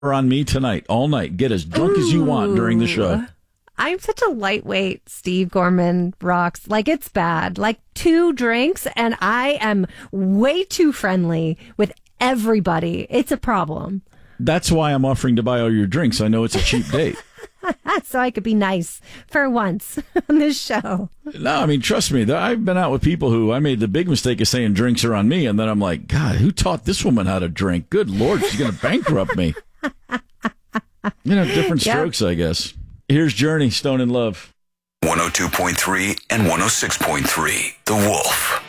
on me tonight, all night. Get as drunk as you want during the show. I'm such a lightweight. Steve Gorman rocks. Like, it's bad. Like, 2 drinks, and I am way too friendly with everybody. It's a problem. That's why I'm offering to buy all your drinks. I know it's a cheap date. So I could be nice for once on this show. No, I mean, trust me. I've been out with people who I made the big mistake of saying drinks are on me. And then I'm like, God, who taught this woman how to drink? Good Lord, she's going to bankrupt me. Different strokes, I guess. Here's Journey, Stone in Love. 102.3 and 106.3, The Wolf.